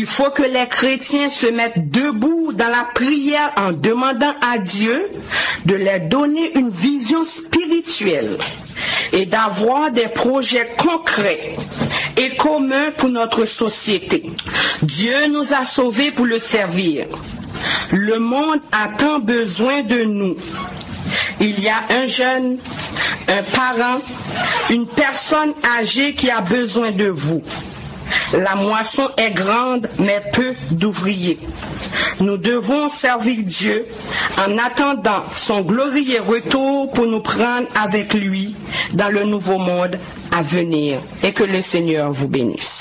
faut que les chrétiens se mettent debout dans la prière en demandant à Dieu de leur donner une vision spirituelle et d'avoir des projets concrets et communs pour notre société. Dieu nous a sauvés pour le servir. Le monde a tant besoin de nous. Il y a un jeune, un parent, une personne âgée qui a besoin de vous. La moisson est grande, mais peu d'ouvriers. Nous devons servir Dieu en attendant son glorieux retour pour nous prendre avec lui dans le nouveau monde à venir. Et que le Seigneur vous bénisse.